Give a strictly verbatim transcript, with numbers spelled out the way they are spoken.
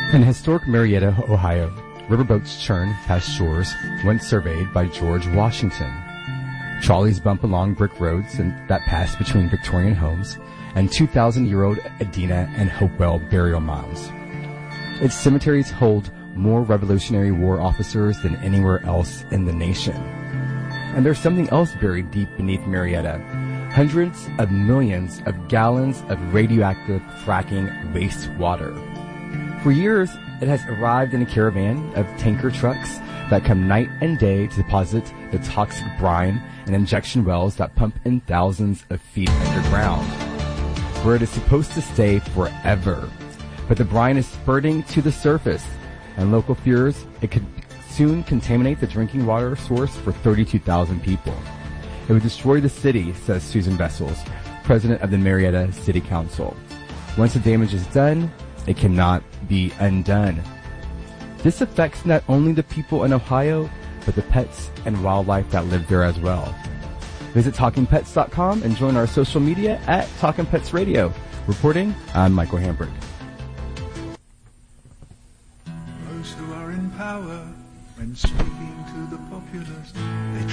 In historic Marietta, Ohio, riverboats churn past shores once surveyed by George Washington. Trolleys bump along brick roads and, that pass between Victorian homes and two thousand year old Adena and Hopewell burial mounds. Its cemeteries hold more Revolutionary War officers than anywhere else in the nation. And there's something else buried deep beneath Marietta. Hundreds of millions of gallons of radioactive fracking wastewater. For years, it has arrived in a caravan of tanker trucks that come night and day to deposit the toxic brine in injection wells that pump in thousands of feet underground, where it is supposed to stay forever. But the brine is spurting to the surface, and local fears it could soon contaminate the drinking water source for thirty-two thousand people. It would destroy the city, says Susan Vessels, president of the Marietta City Council. Once the damage is done, it cannot be undone. This affects not only the people in Ohio, but the pets and wildlife that live there as well. Visit talking pets dot com and join our social media at Talking Pets Radio. Reporting, I'm Michael Hambrick. Those who are in power, when speaking to the populace, they